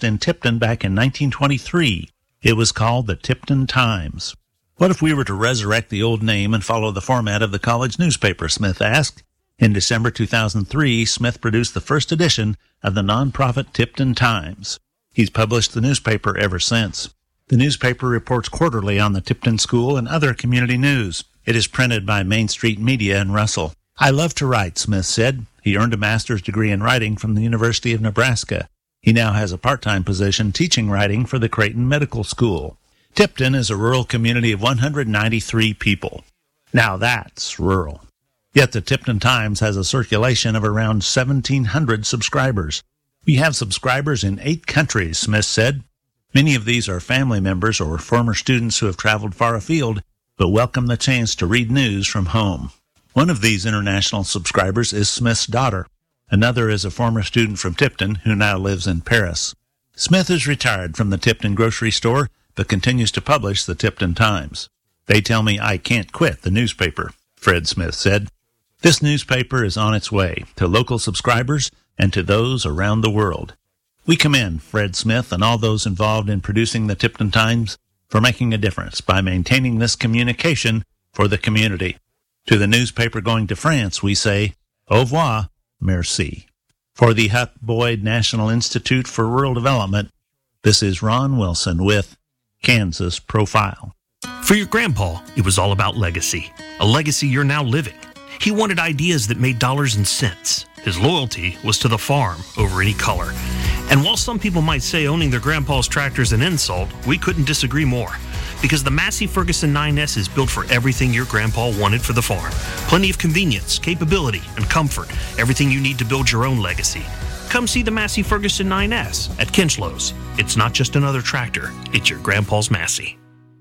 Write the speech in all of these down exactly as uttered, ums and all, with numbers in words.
published in Tipton back in nineteen twenty-three. It was called the Tipton Times. What if we were to resurrect the old name and follow the format of the college newspaper, Smith asked. In December two thousand three, Smith produced the first edition of the nonprofit Tipton Times. He's published the newspaper ever since. The newspaper reports quarterly on the Tipton School and other community news. It is printed by Main Street Media in Russell. I love to write, Smith said. He earned a master's degree in writing from the University of Nebraska. He now has a part-time position teaching writing for the Creighton Medical School. Tipton is a rural community of one hundred ninety-three people. Now that's rural. Yet the Tipton Times has a circulation of around seventeen hundred subscribers. We have subscribers in eight countries, Smith said. Many of these are family members or former students who have traveled far afield, but welcome the chance to read news from home. One of these international subscribers is Smith's daughter. Another is a former student from Tipton who now lives in Paris. Smith is retired from the Tipton grocery store, but continues to publish the Tipton Times. They tell me I can't quit the newspaper, Fred Smith said. This newspaper is on its way to local subscribers and to those around the world. We commend Fred Smith and all those involved in producing the Tipton Times for making a difference by maintaining this communication for the community. To the newspaper going to France, we say, au revoir, merci. For the Huck Boyd National Institute for Rural Development, this is Ron Wilson with Kansas Profile. For your grandpa, it was all about legacy, a legacy you're now living. He wanted ideas that made dollars and cents. His loyalty was to the farm over any color. And while some people might say owning their grandpa's tractor is an insult, we couldn't disagree more. Because the Massey Ferguson nine S is built for everything your grandpa wanted for the farm. Plenty of convenience, capability, and comfort. Everything you need to build your own legacy. Come see the Massey Ferguson nine S at Kinchlow's. It's not just another tractor, it's your grandpa's Massey.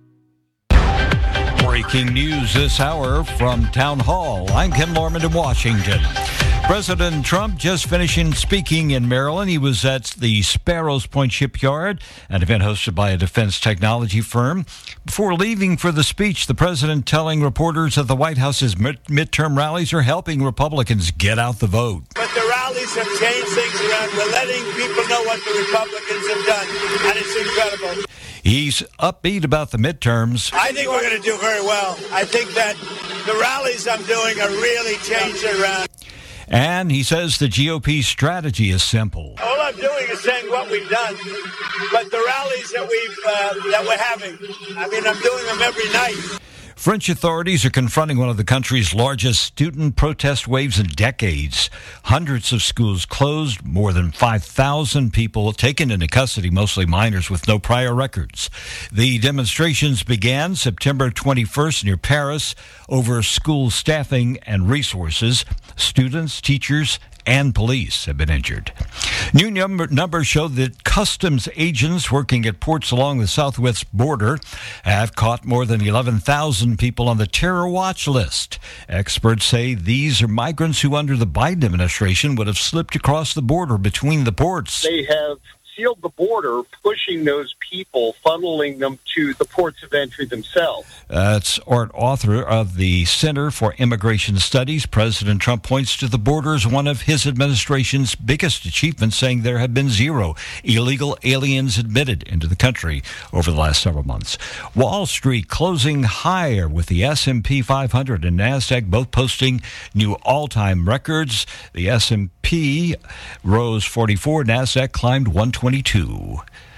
Breaking news this hour from Town Hall. I'm Ken Lorman in Washington. President Trump just finishing speaking in Maryland. He was at the Sparrows Point Shipyard, an event hosted by a defense technology firm. Before leaving for the speech, the president telling reporters that the White House's mid- midterm rallies are helping Republicans get out the vote. But the rallies have changed things around. We're letting people know what the Republicans have done, and it's incredible. He's upbeat about the midterms. I think we're going to do very well. I think that the rallies I'm doing are really changing around. And he says the G O P strategy is simple. All I'm doing is saying what we've done, but the rallies that we've uh, that we're having, I mean, I'm doing them every night. French authorities are confronting one of the country's largest student protest waves in decades. Hundreds of schools closed, more than five thousand people taken into custody, mostly minors with no prior records. The demonstrations began September twenty-first near Paris over school staffing and resources. Students, teachers, and police have been injured. New number, numbers show that customs agents working at ports along the southwest border have caught more than eleven thousand people on the terror watch list. Experts say these are migrants who, under the Biden administration, would have slipped across the border between the ports. They have sealed the border, pushing those people, funneling them to the ports of entry themselves. That's Art Author of the Center for Immigration Studies. President Trump points to the border as one of his administration's biggest achievements, saying there have been zero illegal aliens admitted into the country over the last several months. Wall Street closing higher with the S and P five hundred and NASDAQ both posting new all-time records. The S and P rose forty-four, NASDAQ climbed one twenty-two.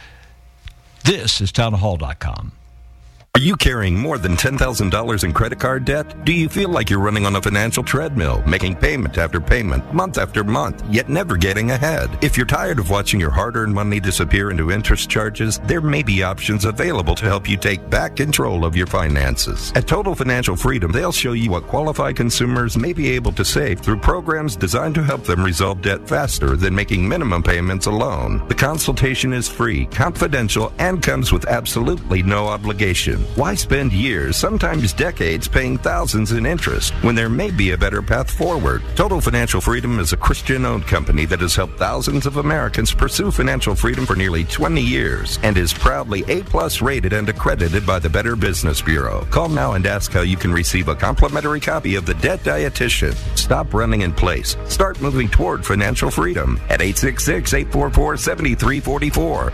This is town hall dot com. Are you carrying more than ten thousand dollars in credit card debt? Do you feel like you're running on a financial treadmill, making payment after payment, month after month, yet never getting ahead? If you're tired of watching your hard-earned money disappear into interest charges, there may be options available to help you take back control of your finances. At Total Financial Freedom, they'll show you what qualified consumers may be able to save through programs designed to help them resolve debt faster than making minimum payments alone. The consultation is free, confidential, and comes with absolutely no obligation. Why spend years, sometimes decades, paying thousands in interest when there may be a better path forward? Total Financial Freedom is a Christian-owned company that has helped thousands of Americans pursue financial freedom for nearly twenty years and is proudly A-plus rated and accredited by the Better Business Bureau. Call now and ask how you can receive a complimentary copy of The Debt Dietitian. Stop running in place. Start moving toward financial freedom at eight six six, eight four four, seven three four four.